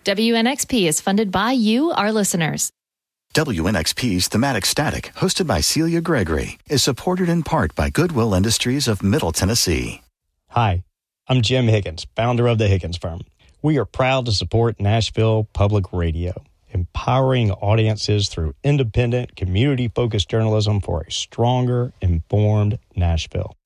WNXP is funded by you, our listeners. WNXP's Thematic Static, hosted by Celia Gregory, is supported in part by Goodwill Industries of Middle Tennessee. Hi, I'm Jim Higgins, founder of the Higgins Firm. We are proud to support Nashville Public Radio, empowering audiences through independent, community-focused journalism for a stronger, informed Nashville.